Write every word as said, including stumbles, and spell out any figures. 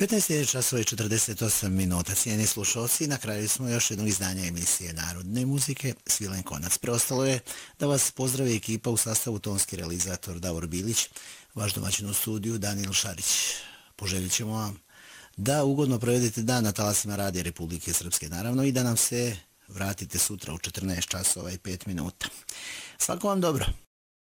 petnaest je časova i četrdeset osam minuta. Cijeni slušalci, na kraju smo još jednog izdanja emisije Narodne muzike Svilen konac. Preostalo je da vas pozdravi ekipa u sastavu tonski realizator Davor Bilić, vaš domaćin u studiju Danijel Šarić. Poželjit ćemo vam da ugodno provedete dan na talasima Radija Republike Srpske, naravno, i da nam se vratite sutra u četrnaest časova i pet minuta. Svako vam dobro.